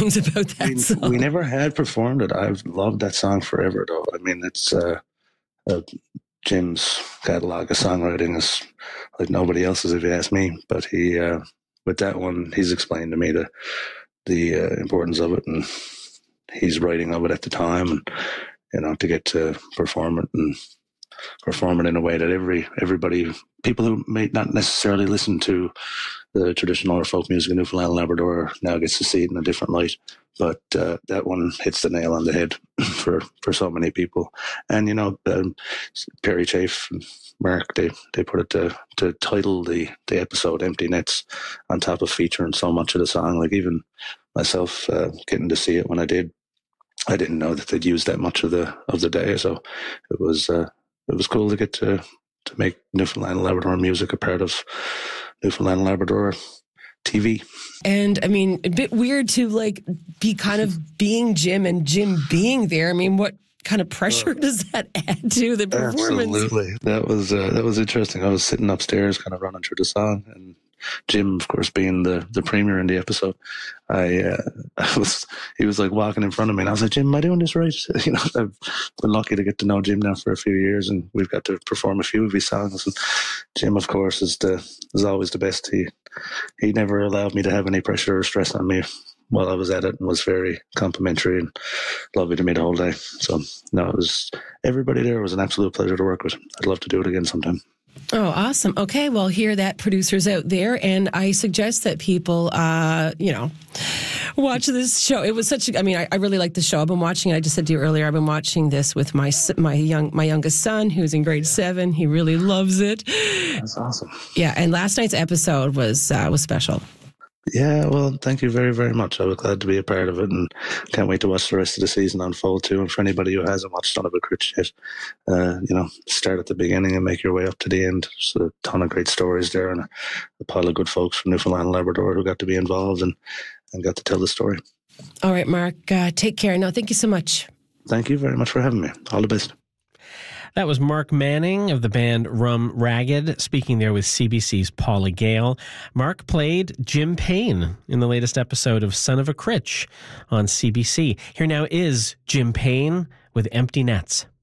things about that song. We never had performed it. I've loved that song forever, though. I mean, it's Jim's catalog of songwriting is like nobody else's, if you ask me. But he, with that one, he's explained to me the importance of it, and he's writing of it at the time, and to get to perform it and perform it in a way that everybody, people who may not necessarily listen to the traditional or folk music of Newfoundland and Labrador, now gets to see it in a different light. But that one hits the nail on the head for so many people. And Perry Chafe and Mark, they put it to title the episode "Empty Nets" on top of featuring so much of the song. Like, even myself getting to see it when I did, I didn't know that they'd used that much of the day. So it was cool to get to make Newfoundland and Labrador music a part of Newfoundland and Labrador TV. And I mean, a bit weird to be kind of being Jim and Jim being there. I mean, what kind of pressure does that add to the performance? Absolutely. That was interesting. I was sitting upstairs kind of running through the song, and Jim, of course, being the premier in the episode, he was like walking in front of me, and I was like, Jim, am I doing this right? I've been lucky to get to know Jim now for a few years, and we've got to perform a few of his songs. And Jim, of course, is always the best. He never allowed me to have any pressure or stress on me while I was at it, and was very complimentary and lovely to me the whole day. So everybody there was an absolute pleasure to work with. I'd love to do it again sometime. Oh, awesome. Okay, well, hear that, producers out there. And I suggest that people, watch this show. It was I really like the show. I've been watching it. I just said to you earlier, I've been watching this with my youngest son, who's in grade 7. He really loves it. That's awesome. Yeah, and last night's episode was special. Yeah, well, thank you very, very much. I was glad to be a part of it, and can't wait to watch the rest of the season unfold too. And for anybody who hasn't watched Son of a Critch yet, start at the beginning and make your way up to the end. There's a ton of great stories there, and a pile of good folks from Newfoundland and Labrador who got to be involved and got to tell the story. All right, Mark, take care. No, thank you so much. Thank you very much for having me. All the best. That was Mark Manning of the band Rum Ragged, speaking there with CBC's Paula Gale. Mark played Jim Payne in the latest episode of Son of a Critch on CBC. Here now is Jim Payne with Empty Nets.